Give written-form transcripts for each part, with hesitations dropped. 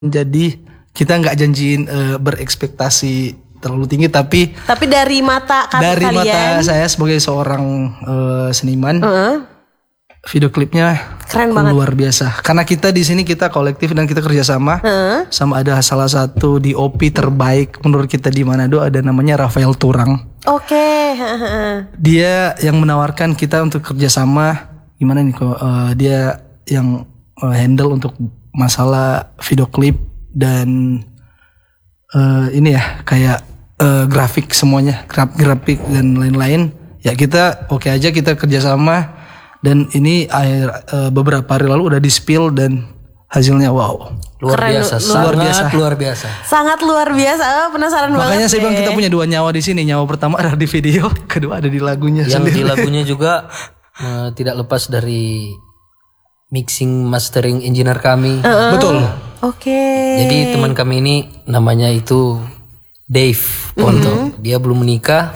Jadi kita nggak janjiin berekspektasi terlalu tinggi, tapi dari mata dari kalian, mata saya sebagai seorang seniman, video klipnya keren banget, luar biasa. Karena kita di sini kita kolektif dan kita kerjasama, sama ada salah satu DOP terbaik menurut kita di Manado, ada namanya Rafael Turang. Oke. Dia yang menawarkan kita untuk kerjasama. Gimana nih kok dia yang handle untuk masalah video klip dan ini ya kayak grafik semuanya, grafik dan lain-lain. Ya kita oke aja, kita kerjasama, dan ini beberapa hari lalu udah di-spill dan hasilnya wow. Luar biasa, sangat luar biasa. Penasaran banget. Makanya saya bilang kita punya dua nyawa di sini. Nyawa pertama ada di video, kedua ada di lagunya. Yang sendiri. di lagunya juga tidak lepas dari mixing mastering engineer kami. Betul. Oke. Jadi teman kami ini namanya itu Dave Ponto. Dia belum menikah.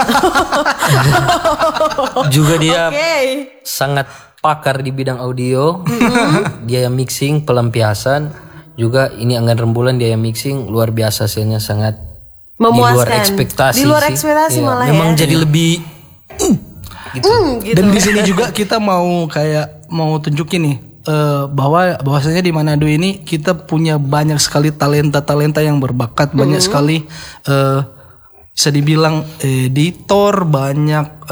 Juga dia sangat pakar di bidang audio. Dia yang mixing, pelampiasan. Juga ini Anggan Rembulan, dia yang mixing, luar biasa, hasilnya sangat memuaskan. Di luar ekspektasi. Di luar ekspektasi sih. malah memang ya. jadi lebih gitu. Dan di sini juga kita mau tunjukin nih bahwasanya di Manado ini kita punya banyak sekali talenta yang berbakat, banyak sekali bisa dibilang editor, banyak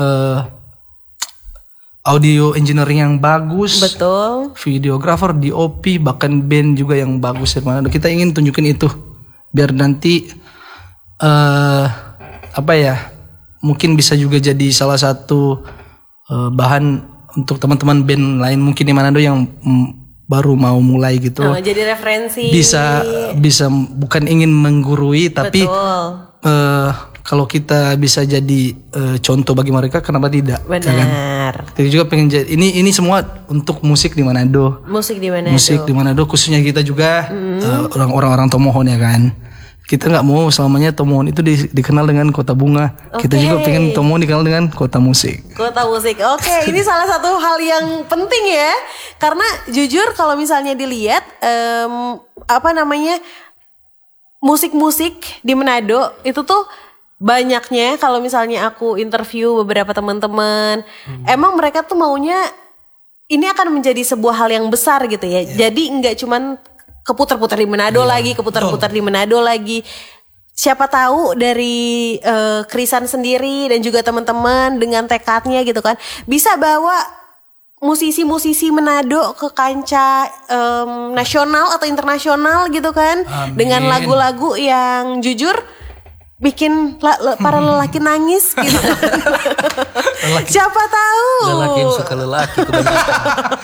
audio engineering yang bagus, betul, videographer, DOP, bahkan band juga yang bagus di Manado. Kita ingin tunjukin itu biar nanti mungkin bisa juga jadi salah satu bahan untuk teman-teman band lain mungkin di Manado yang baru mau mulai gitu. Jadi referensi. Bisa bukan ingin menggurui, tapi kalau kita bisa jadi contoh bagi mereka, kenapa tidak? Benar. Kita juga pengen jadi ini semua untuk musik di Manado. Musik di Manado khususnya kita juga orang-orang Tomohon ya kan. Kita nggak mau selamanya Tomohon itu dikenal dengan kota bunga. Kita juga pengen Tomohon dikenal dengan kota musik. Kota musik. Oke, ini salah satu hal yang penting ya. Karena jujur kalau misalnya dilihat musik-musik di Manado itu tuh banyaknya, kalau misalnya aku interview beberapa teman-teman, emang mereka tuh maunya ini akan menjadi sebuah hal yang besar gitu ya. Jadi nggak cuman keputar-putar di Manado lagi, keputar-putar di Manado lagi. Siapa tahu dari Krisan sendiri dan juga teman-teman dengan tekadnya gitu kan, bisa bawa musisi-musisi Manado ke kancah nasional atau internasional gitu kan. Amin. Dengan lagu-lagu yang jujur bikin para lelaki nangis gitu. Siapa tahu. Lelaki yang suka lelaki kebanyakan.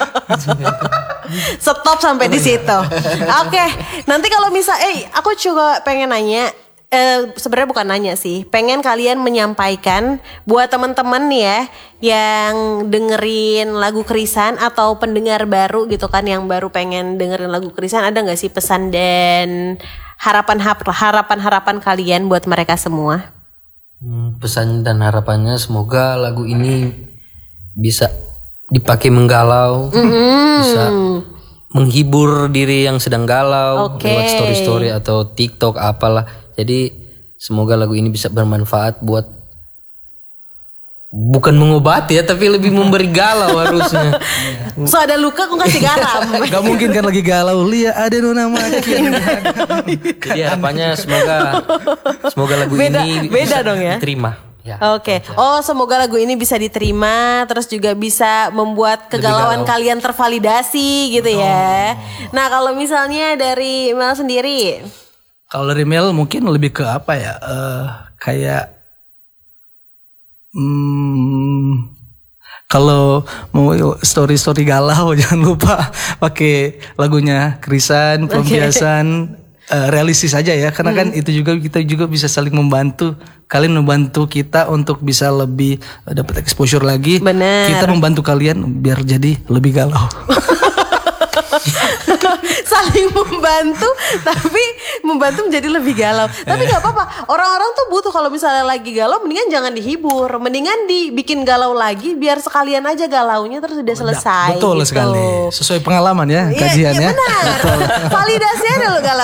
Stop sampai di situ. Oke, nanti kalau aku juga pengen nanya. Sebenarnya bukan nanya sih, pengen kalian menyampaikan buat teman-teman nih ya yang dengerin lagu Krisan atau pendengar baru gitu kan, yang baru pengen dengerin lagu Krisan, ada nggak sih pesan dan harapan kalian buat mereka semua? Pesan dan harapannya semoga lagu ini bisa dipakai menggalau, bisa menghibur diri yang sedang galau lewat story-story atau TikTok apalah. Jadi semoga lagu ini bisa bermanfaat buat, bukan mengobati ya, tapi lebih memberi galau harusnya. So ada luka kok kasih garam. Gak mungkin kan lagi galau, lihat ada nama. Jadi harapannya semoga lagu ini beda dong ya. Diterima. Ya, Oke. Semoga lagu ini bisa diterima, terus juga bisa membuat kegalauan kalian tervalidasi gitu ya. Nah, kalau misalnya dari Mel sendiri, kalau dari Mel mungkin lebih ke apa ya? Kayak kalau mau story galau jangan lupa pakai lagunya Krisan, pelampiasan, realistis aja ya, karena kan itu juga kita juga bisa saling membantu. Kalian membantu kita untuk bisa lebih dapat exposure lagi. Bener. Kita membantu kalian biar jadi lebih galau. saling membantu tapi membantu menjadi lebih galau. Tapi nggak apa-apa. Orang-orang tuh butuh kalau misalnya lagi galau, mendingan jangan dihibur, mendingan dibikin galau lagi, biar sekalian aja galaunya terus udah selesai. Betul gitu. sekali. Sesuai pengalaman ya, kajian ya. Iya benar. Validasinya dulu galau.